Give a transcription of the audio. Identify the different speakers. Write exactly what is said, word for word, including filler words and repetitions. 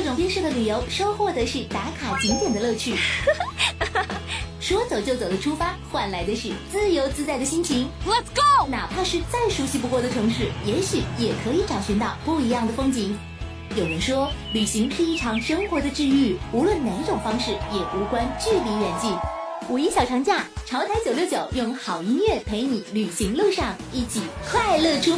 Speaker 1: 种宾式的旅游，收获的是打卡景点的乐趣。说走就走的出发，换来的是自由自在的心情。
Speaker 2: Let's go！
Speaker 1: 哪怕是再熟悉不过的城市，也许也可以找寻到不一样的风景。有人说，旅行是一场生活的治愈，无论哪种方式，也无关距离远近。五一小长假，潮台九六九用好音乐陪你旅行路上，一起快乐出发。